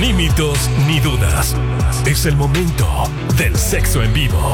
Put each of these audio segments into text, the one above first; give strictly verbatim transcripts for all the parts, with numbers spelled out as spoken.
límites ni dudas. Es el momento del sexo en vivo.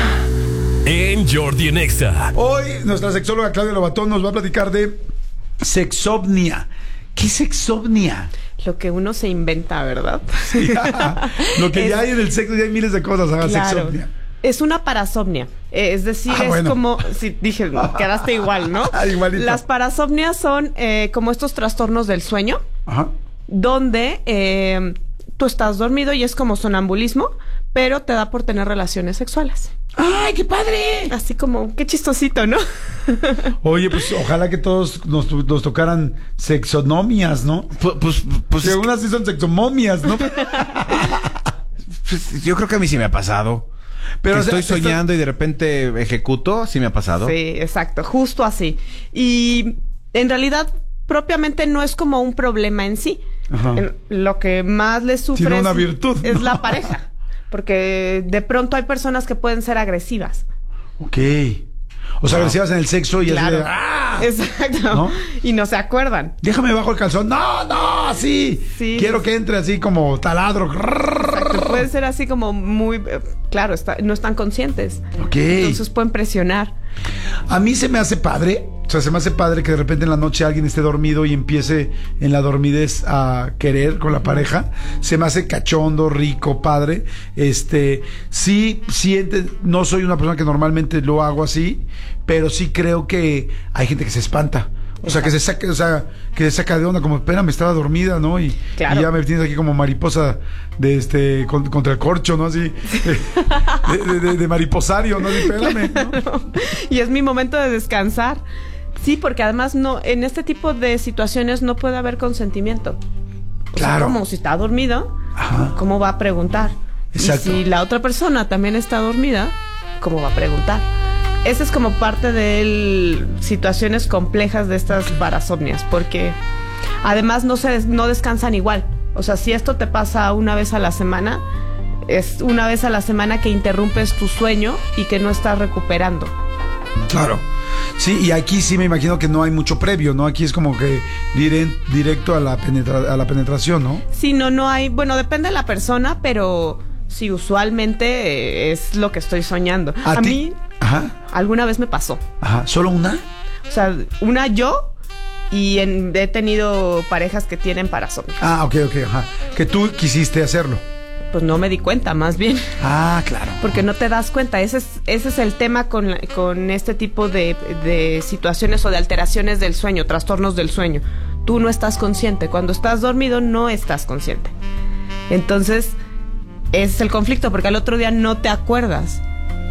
En Jordi en Exa. Hoy nuestra sexóloga Claudia Lobatón nos va a platicar de sexopnia. ¿Qué es sexopnia? Lo que uno se inventa, ¿verdad? Sí, lo que es, ya hay en el sexo, ya hay miles de cosas. Haga claro, sexopnia. Es una parasomnia. Eh, es decir, ah, es bueno. como... Sí, dije, quedaste igual, ¿no? Igualito. Las parasomnias son eh, como estos trastornos del sueño. Ajá. Donde eh, tú estás dormido y es como sonambulismo, pero te da por tener relaciones sexuales. ¡Ay, qué padre! Así como, qué chistosito, ¿no? Oye, pues ojalá que todos nos, nos tocaran sexonomias, ¿no? Pues, pues, pues Si algunas sí son sexomomias, ¿no? pues, yo creo que a mí sí me ha pasado. Pero que o sea, estoy soñando y de repente ejecuto, sí me ha pasado. Sí, exacto, justo así. Y en realidad, propiamente no es como un problema en sí. En, lo que más les sufre Sino es, una virtud, es ¿no? la pareja. Porque de pronto hay personas que pueden ser agresivas. Ok. O sea, wow. agresivas en el sexo y claro. así de, ¡ah! Exacto. ¿No? Y no se acuerdan. Déjame bajo el calzón. No, no, así. Sí. Quiero que entre así como taladro. Exacto. Puede ser así como muy... Claro, está, no están conscientes. Ok. Entonces pueden presionar. A mí se me hace padre. O sea, se me hace padre que de repente en la noche alguien esté dormido y empiece en la dormidez a querer con la pareja. Se me hace cachondo, rico, padre. Este, sí, siente, no soy una persona que normalmente lo hago así, pero sí creo que hay gente que se espanta. O sea, que se saque, o sea, que se saca de onda, como, espera, me estaba dormida, ¿no? Y, claro. y ya me tienes aquí como mariposa de este, con, contra el corcho, ¿no? Así, de, de, de, de mariposario, ¿no? Espérame, claro. ¿no? Y es mi momento de descansar. Sí, porque además no, en este tipo de situaciones no puede haber consentimiento. O claro. sea, como si está dormido, Ajá. ¿cómo va a preguntar? Exacto. Y si la otra persona también está dormida, ¿cómo va a preguntar? Esa es como parte de situaciones complejas de estas parasomnias, porque además no se no descansan igual. O sea, si esto te pasa una vez a la semana, es una vez a la semana que interrumpes tu sueño y que no estás recuperando. Claro. Sí, y aquí sí me imagino que no hay mucho previo, ¿no? Aquí es como que dire, directo a la, penetra, a la penetración, ¿no? Sí, no, no hay... Bueno, depende de la persona, pero sí, usualmente es lo que estoy soñando. ¿A, a ti? mí, Ajá. alguna vez me pasó. Ajá, ¿solo una? O sea, una yo y en, he tenido parejas que tienen parasomnia. Ah, ok, ok, ajá. Que tú quisiste hacerlo. Pues no me di cuenta, más bien. Ah, claro. Porque no te das cuenta. Ese es, ese es el tema con, con este tipo de, de situaciones o de alteraciones del sueño, trastornos del sueño. Tú no estás consciente. Cuando estás dormido, no estás consciente. Entonces, ese es el conflicto, porque al otro día no te acuerdas.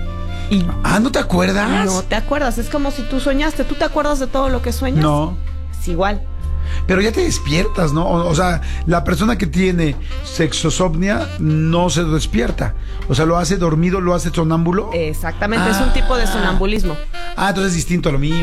Y ah, ¿no te acuerdas? No te acuerdas. Es como si tú soñaste. ¿Tú te acuerdas de todo lo que sueñas? No. Es igual. Pero ya te despiertas, ¿no? O, o sea, la persona que tiene sexosomnia no se despierta. O sea, lo hace dormido, lo hace sonámbulo. Exactamente, ah. es un tipo de sonambulismo. Ah, entonces es distinto a lo mío.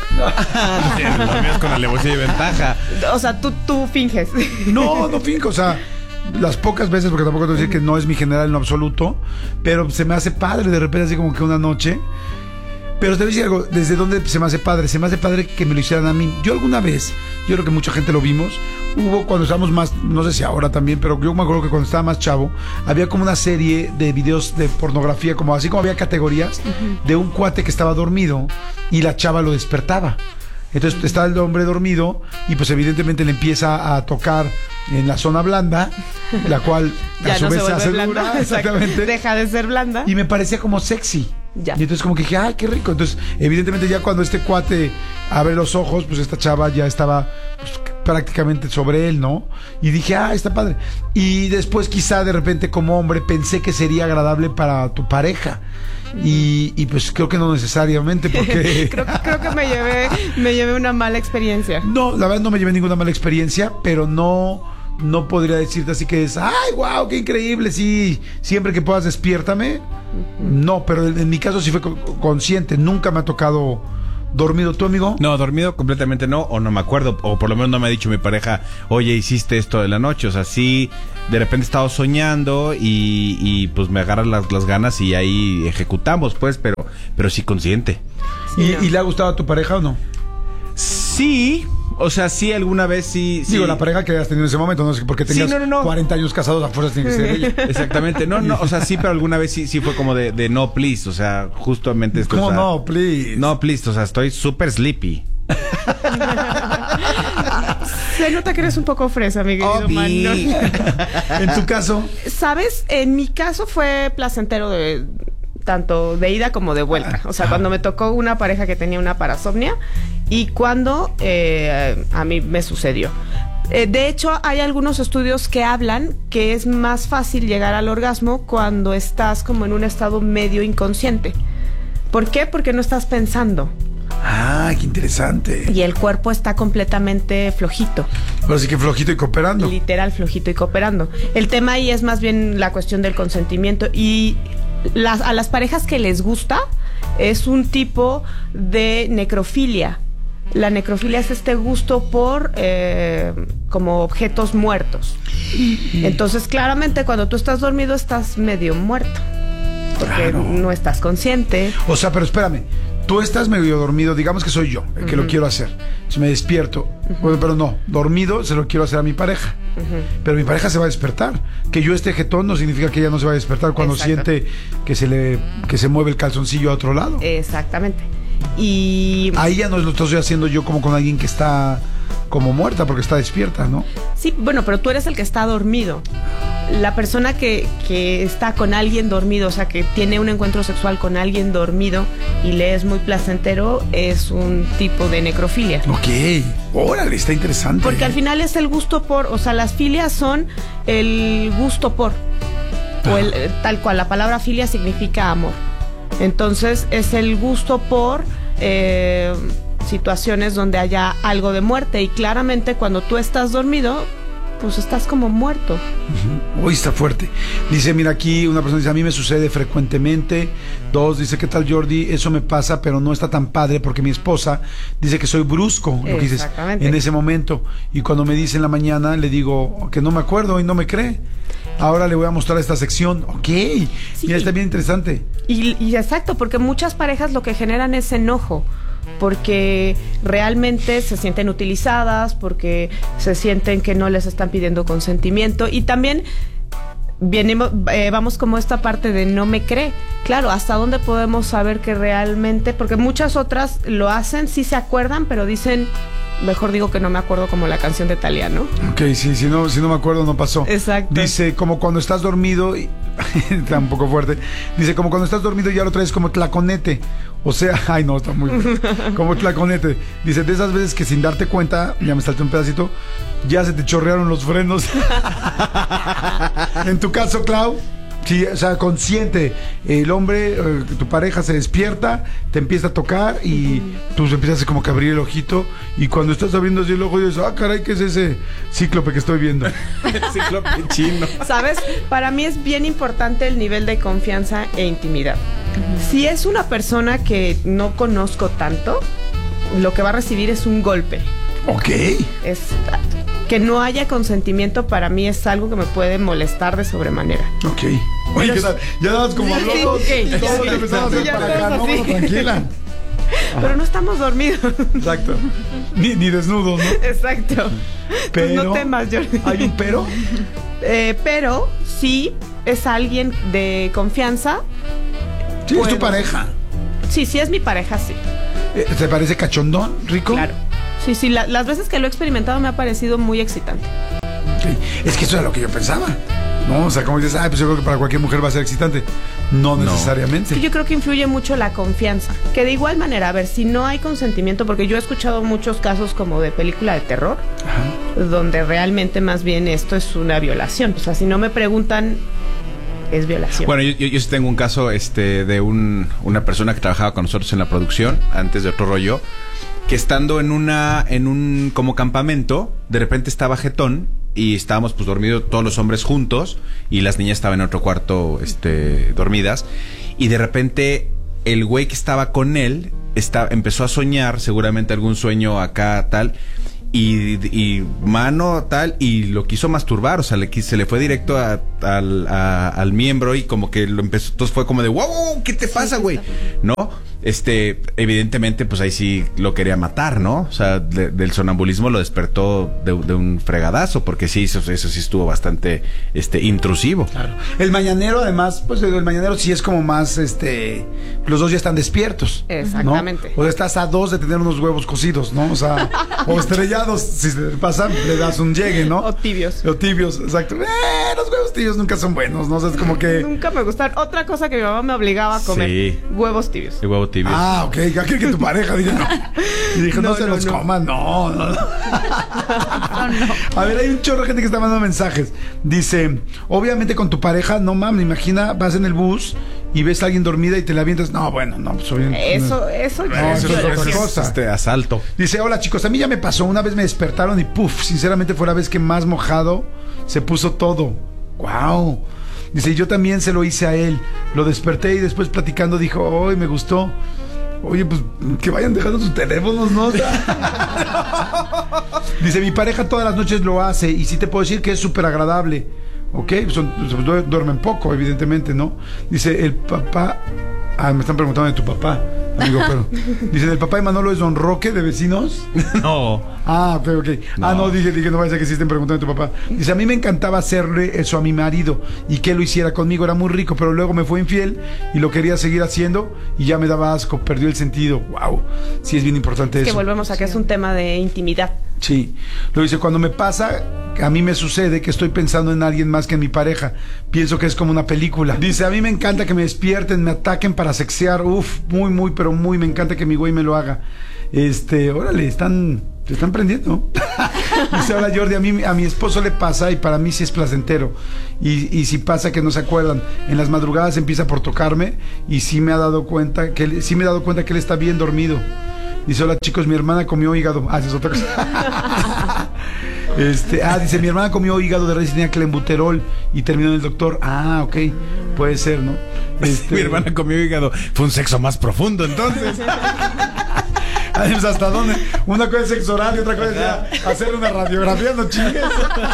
Sí, lo mío es con alevosía y ventaja. O sea, tú, tú finges. No, no finjo, o sea, las pocas veces, porque tampoco te voy a decir que no es mi general en lo absoluto, pero se me hace padre de repente así como que una noche. Pero te voy a decir algo, ¿desde dónde se me hace padre? Se me hace padre que me lo hicieran a mí. Yo alguna vez, yo creo que mucha gente lo vimos, hubo cuando estábamos más, no sé si ahora también, pero yo me acuerdo que cuando estaba más chavo, había como una serie de videos de pornografía, como así como había categorías, uh-huh. de un cuate que estaba dormido y la chava lo despertaba. Entonces está el hombre dormido y pues evidentemente le empieza a tocar en la zona blanda, la cual ya a su no vez se, se hace blanda, dura, exactamente. Deja de ser blanda. Y me parecía como sexy. Ya. Y entonces como que dije, ay, qué rico. Entonces, evidentemente ya cuando este cuate abre los ojos, pues esta chava ya estaba pues, prácticamente sobre él, ¿no? Y dije, ah, está padre. Y después quizá de repente como hombre pensé que sería agradable para tu pareja. Y, y pues creo que no necesariamente porque... creo, creo que me llevé, me llevé una mala experiencia. No, la verdad no me llevé ninguna mala experiencia, pero no... No podría decirte así que es, ay, wow, qué increíble, sí, siempre que puedas despiértame. Uh-huh. No, pero en, en mi caso sí fue co- consciente, nunca me ha tocado dormido. ¿Tú, amigo? No, dormido completamente no, o no me acuerdo, o por lo menos no me ha dicho mi pareja, oye, hiciste esto de la noche. O sea, sí, de repente he estado soñando y, y pues me agarran las, las ganas y ahí ejecutamos, pues, pero, pero sí consciente. Sí, ¿Y, no. ¿Y le ha gustado a tu pareja o no? Sí, O sea, sí, alguna vez sí... sí. Digo, la pareja que hayas tenido en ese momento, no sé, porque tenías Sí, no, no, no. cuarenta años casados, a fuerzas tiene que ser ella. Exactamente. No, no, o sea, sí, pero alguna vez sí, sí fue como de, de no, please. O sea, justamente esto. ¿Cómo o sea, no, please? No, please. O sea, estoy súper sleepy. Se nota que eres un poco fresa, mi querido Obi. Manuel. En tu caso, ¿Sabes? En mi caso fue placentero de tanto de ida como de vuelta. O sea, cuando me tocó una pareja que tenía una parasomnia y cuando eh, a mí me sucedió. Eh, de hecho, hay algunos estudios que hablan que es más fácil llegar al orgasmo cuando estás como en un estado medio inconsciente. ¿Por qué? Porque no estás pensando. ah, qué interesante. Y el cuerpo está completamente flojito. Ahora sí que flojito y cooperando. Literal, flojito y cooperando. El tema ahí es más bien la cuestión del consentimiento. Y las, a las parejas que les gusta es un tipo de necrofilia. La necrofilia es este gusto por eh, como objetos muertos. Entonces, claramente, cuando tú estás dormido, estás medio muerto. Porque Claro. no estás consciente. O sea, pero espérame, tú estás medio dormido, digamos que soy yo el que lo quiero hacer. Si me despierto, bueno, pero no, dormido se lo quiero hacer a mi pareja. Pero mi pareja se va a despertar. Que yo esté jetón no significa que ella no se va a despertar cuando Exacto. siente que se le que se mueve el calzoncillo a otro lado. Exactamente. Y Ahí ya no lo estoy haciendo yo como con alguien que está como muerta porque está despierta, ¿no? sí, bueno, pero tú eres el que está dormido. La persona que, que está con alguien dormido, o sea, que tiene un encuentro sexual con alguien dormido y le es muy placentero, es un tipo de necrofilia. Ok, órale, está interesante. Porque al final es el gusto por, o sea, las filias son el gusto por, o el, eh, tal cual, la palabra filia significa amor. Entonces es el gusto por eh, situaciones donde haya algo de muerte y claramente cuando tú estás dormido, pues estás como muerto. Uy, está fuerte. Dice, mira aquí, una persona dice, a mí me sucede frecuentemente. Dos, dice, ¿qué tal, Jordi? Eso me pasa, pero no está tan padre porque mi esposa dice que soy brusco, lo que dices, Exactamente. en ese momento. Y cuando me dice en la mañana, le digo que no me acuerdo y no me cree. Ahora le voy a mostrar esta sección. Ok, mira, está bien interesante. Y, y exacto, porque muchas parejas lo que generan es enojo, porque realmente se sienten utilizadas, porque se sienten que no les están pidiendo consentimiento y también venimos, eh, vamos como esta parte de no me cree. Claro, ¿hasta dónde podemos saber que realmente? Porque muchas otras lo hacen, sí se acuerdan, pero dicen, mejor digo que no me acuerdo, como la canción de Thalía, ¿no? Ok, sí, si no, si no me acuerdo, no pasó. Exacto. Dice, como cuando estás dormido, y está un poco fuerte. Dice, como cuando estás dormido ya lo traes como tlaconete. O sea, ay no, está muy fuerte. Como tlaconete. Dice, de esas veces que sin darte cuenta, ya me salté un pedacito, ya se te chorrearon los frenos. En tu caso, Clau, sí, o sea, consciente, el hombre, eh, tu pareja se despierta, te empieza a tocar y tú empiezas como que a abrir el ojito y cuando estás abriendo así el ojo dices, ah, caray, ¿qué es ese cíclope que estoy viendo? Cíclope chino. ¿Sabes? Para mí es bien importante el nivel de confianza e intimidad. Si es una persona que no conozco tanto, lo que va a recibir es un golpe. Ok. Es que no haya consentimiento, para mí es algo que me puede molestar de sobremanera. Ok. Oye, ¿qué tal? Ya dabas como Sí, hablando ok, y todo ya, lo que empezaba a hacer ya para acá, estamos no, así. no, tranquila. Pero no estamos dormidos. Exacto. Ni, ni desnudos, ¿no? Exacto. Pero, Pues no temas, Jordi. ¿hay un pero? Eh, pero sí es alguien de confianza. Sí, es tu Puedo. pareja. Sí, sí es mi pareja, sí. Eh, ¿Te parece cachondón, rico? Claro. Sí, sí, la- las veces que lo he experimentado me ha parecido muy excitante. Ok. Es que eso era lo que yo pensaba. No, o sea, como dices, ay, pues yo creo que para cualquier mujer va a ser excitante. No, No. necesariamente. Sí, yo creo que influye mucho la confianza. Que de igual manera, a ver, si no hay consentimiento, porque yo he escuchado muchos casos como de película de terror, Ajá. donde realmente más bien esto es una violación. O sea, si no me preguntan, es violación. Bueno, yo, yo, yo sí tengo un caso este, de un, una persona que trabajaba con nosotros en la producción, antes de Otro Rollo, que estando en una en un como campamento, de repente estaba jetón y estábamos pues dormidos todos los hombres juntos y las niñas estaban en otro cuarto este, dormidas y de repente el güey que estaba con él está, empezó a soñar seguramente algún sueño acá tal y, y mano tal y lo quiso masturbar, o sea, le, quis- se le fue directo a- al, a- al miembro y como que lo empezó, entonces fue como de wow, ¿qué te pasa, güey? ¿No? este, evidentemente, pues ahí sí lo quería matar, ¿no? O sea, de, del sonambulismo lo despertó de, de un fregadazo, porque sí, eso, eso sí estuvo bastante, este, intrusivo. Claro. El mañanero, además, pues el mañanero sí es como más, este, los dos ya están despiertos. Exactamente. ¿no? O sea, estás a dos de tener unos huevos cocidos, ¿no? O sea, o estrellados, si se pasa, le das un llegue, ¿no? O tibios. O tibios, exacto. Eh, los huevos tibios nunca son buenos, ¿no? O sea, es como que... Nunca me gustaron. Otra cosa que mi mamá me obligaba a comer. Sí. Huevos tibios. El huevo tibio. Ah, ok, ya que tu pareja dije, no. Y dijo, no, No, se no, los no. coman, no, no, no. A ver, hay un chorro de gente que está mandando mensajes. Dice, obviamente con tu pareja, no mames, imagina, vas en el bus y ves a alguien dormida y te la avientas. No, bueno, no, pues obviamente. Eso, eso, No, yo- eso yo es otra decía. cosa. Este asalto. Dice, hola chicos, a mí ya me pasó, una vez me despertaron y puf, sinceramente fue la vez que más mojado se puso todo. Wow. Dice, yo también se lo hice a él. Lo desperté y después platicando dijo, ¡ay, me gustó! Oye, pues que vayan dejando sus teléfonos, ¿no? O sea, dice, mi pareja todas las noches lo hace y sí te puedo decir que es súper agradable. Ok, son, pues, du- duermen poco, evidentemente, ¿no? Dice, el papá... Ah, me están preguntando de tu papá, amigo, pero... Dice, ¿el papá de Manolo es Don Roque de Vecinos? No. Ah, ok, ok. No. Ah, no, dije, dije, no vaya a ser que sí estén preguntando de tu papá. Dice, a mí me encantaba hacerle eso a mi marido y que él lo hiciera conmigo, era muy rico, pero luego me fue infiel y lo quería seguir haciendo y ya me daba asco, perdió el sentido. Wow, sí es bien importante Es que eso. volvemos a que es un tema de intimidad. Sí, lo dice, cuando me pasa, a mí me sucede que estoy pensando en alguien más que en mi pareja. Pienso que es como una película. Dice, a mí me encanta que me despierten, me ataquen para sexear. Uf, muy, muy, pero muy, me encanta que mi güey me lo haga. Este, órale, están, te están prendiendo. Dice, hola Jordi, a mí, a mi esposo le pasa y para mí sí es placentero. Y, y si pasa que no se acuerdan, en las madrugadas empieza por tocarme y sí me ha dado cuenta que él, sí me he dado cuenta que él está bien dormido. Dice, hola chicos, mi hermana comió hígado. Ah, esa es otra cosa. Este, ah, dice, mi hermana comió hígado de res y tenía clenbuterol y terminó en el doctor. Ah, ok, puede ser, ¿no? Este, Mi hermana comió hígado. Fue un sexo más profundo, entonces. Además, ¿hasta dónde? Una cosa es sexo oral y otra cosa es ya hacer una radiografía, no chingues.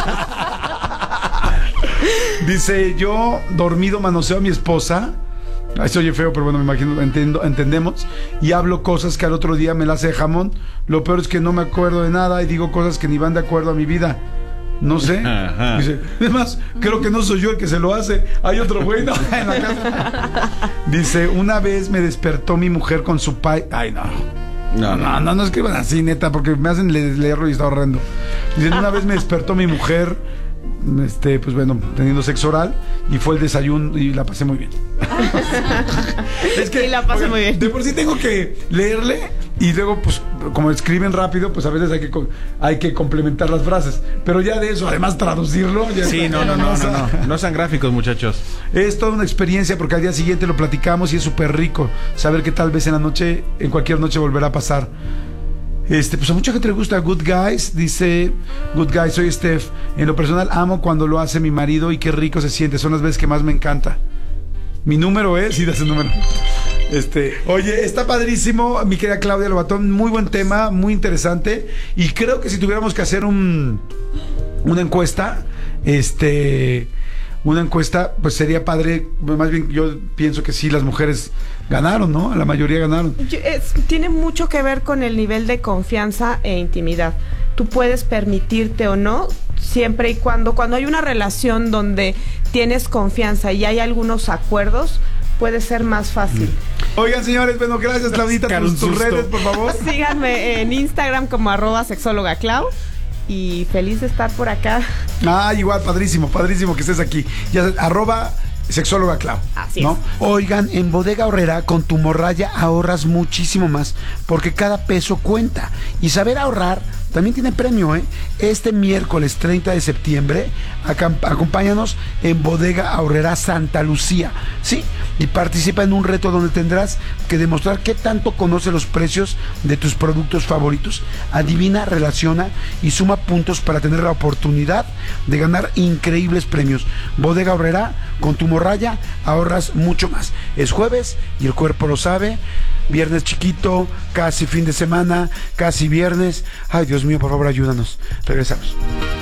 Dice, yo dormido manoseo a mi esposa. Ay, se oye feo, pero bueno, me imagino, entiendo, entendemos. Y hablo cosas que al otro día me las hace de jamón. Lo peor es que no me acuerdo de nada y digo cosas que ni van de acuerdo a mi vida. No sé. Ajá. Dice, además, creo que no soy yo el que se lo hace. Hay otro güey, ¿no? En la casa. Dice, una vez me despertó mi mujer con su pai. Ay, no. No, no, no, no escriban así, neta, porque me hacen le- leerlo y está horrendo. Dicen, una vez me despertó mi mujer, este, pues bueno, teniendo sexo oral, y fue el desayuno y la pasé muy bien. Es Y la pasé oigan, muy bien. de por sí tengo que leerle y luego, pues, como escriben rápido, pues a veces hay que co- hay que complementar las frases. Pero ya de eso, además traducirlo, ya Sí, está no, no, no, no, hermosa. no. No sean gráficos, muchachos. Es toda una experiencia porque al día siguiente lo platicamos y es súper rico saber que tal vez en la noche, en cualquier noche volverá a pasar. Este, pues a mucha gente le gusta Good Guys, dice Good Guys, soy Steph. En lo personal amo cuando lo hace mi marido y qué rico se siente, son las veces que más me encanta. Mi número es, sí, das el número. Este, oye, está padrísimo, mi querida Claudia Lobatón, muy buen tema, muy interesante. Y creo que si tuviéramos que hacer un una encuesta, este, una encuesta, pues sería padre, más bien yo pienso que sí, las mujeres ganaron, ¿no? La mayoría ganaron. Yo- es- tiene mucho que ver con el nivel de confianza e intimidad. Tú puedes permitirte o no, siempre y cuando, cuando hay una relación donde tienes confianza y hay algunos acuerdos, puede ser más fácil. Oigan, señores, bueno, gracias, Claudita, Sacar tus, un tus susto. redes, por favor. Síganme en Instagram como arroba sexóloga Clau. Y feliz de estar por acá. Ah, igual, padrísimo, padrísimo que estés aquí. Ya sabes, arroba sexóloga Clau. Así ¿no? es. Oigan, en Bodega Aurrera con tu morralla ahorras muchísimo más, porque cada peso cuenta. Y saber ahorrar también tiene premio, ¿eh? Este miércoles treinta de septiembre, acam- acompáñanos en Bodega Aurrera Santa Lucía, ¿sí? Y participa en un reto donde tendrás que demostrar qué tanto conoces los precios de tus productos favoritos. Adivina, relaciona y suma puntos para tener la oportunidad de ganar increíbles premios. Bodega Aurrera, con tu morralla ahorras mucho más. Es jueves y el cuerpo lo sabe. Viernes chiquito, casi fin de semana, casi viernes. Ay, Dios mío, por favor, ayúdanos. Regresamos.